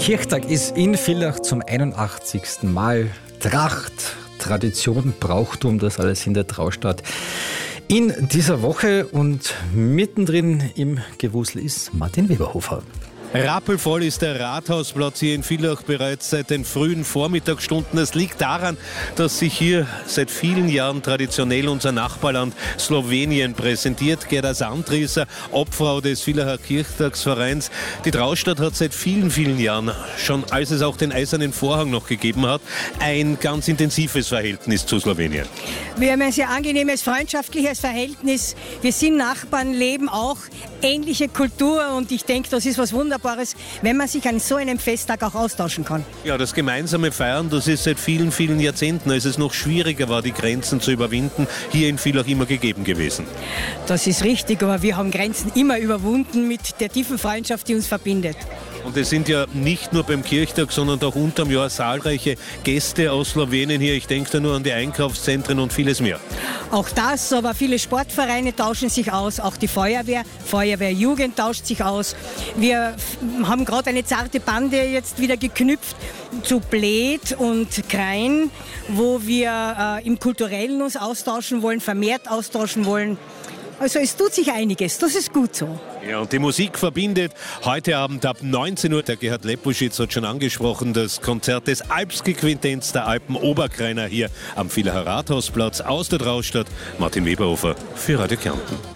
Kirchtag ist in Villach zum 81. Mal. Tracht, Tradition, Brauchtum, das alles in der Traustadt. In dieser Woche und mittendrin im Gewusel ist Martin Weberhofer. Rappelvoll ist der Rathausplatz hier in Villach bereits seit den frühen Vormittagsstunden. Das liegt daran, dass sich hier seit vielen Jahren traditionell unser Nachbarland Slowenien präsentiert. Gerda Sandrieser, Obfrau des Villacher Kirchtagsvereins. Die Traustadt hat seit vielen, vielen Jahren, schon als es auch den Eisernen Vorhang noch gegeben hat, ein ganz intensives Verhältnis zu Slowenien. Wir haben ein sehr angenehmes, freundschaftliches Verhältnis. Wir sind Nachbarn, leben auch ähnliche Kultur und ich denke, das ist was Wunderbares, wenn man sich an so einem Festtag auch austauschen kann. Ja, das gemeinsame Feiern, das ist seit vielen, vielen Jahrzehnten, als es noch schwieriger war, die Grenzen zu überwinden, hier in Villach immer gegeben gewesen. Das ist richtig, aber wir haben Grenzen immer überwunden mit der tiefen Freundschaft, die uns verbindet. Und es sind ja nicht nur beim Kirchtag, sondern auch unterm Jahr zahlreiche Gäste aus Slowenien hier. Ich denke da nur an die Einkaufszentren und vieles mehr. Auch das, aber viele Sportvereine tauschen sich aus, auch die Feuerwehrjugend tauscht sich aus. Wir haben gerade eine zarte Bande jetzt wieder geknüpft zu Bled und Krain, wo wir im Kulturellen uns austauschen wollen, vermehrt austauschen wollen. Also es tut sich einiges, das ist gut so. Ja, und die Musik verbindet. Heute Abend ab 19 Uhr, der Gerhard Lepuschitz hat schon angesprochen, das Konzert des Alpski-Quintetts der Alpen-Oberkreiner hier am Villacher Rathausplatz aus der Traustadt. Martin Weberhofer für Radio Kärnten.